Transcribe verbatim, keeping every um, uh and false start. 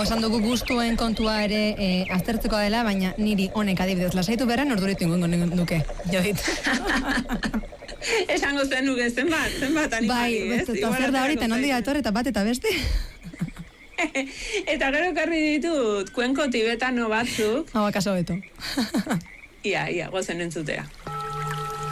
esan dugu gustuen kontua ere e, aztertzeko dela, baina niri honek adibidez lasaitu berran orduritu ingongo nuke. Jodit. Esango zen nuke, zenbat, zenbat animali, bai, ez? Bai, zer da hori, tenon diator eta bat eta beste. Eta gero karri ditut, kuenko tibetano batzuk. Hau, akaso beto. Ia, ia, gozen entzutea.